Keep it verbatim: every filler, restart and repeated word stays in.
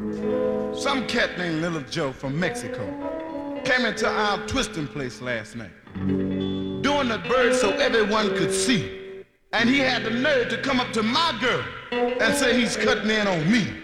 Some cat named Little Joe from Mexico came into our twisting place last night, doing the bird so everyone could see. And he had the nerve to come up to my girl and say he's cutting in on me.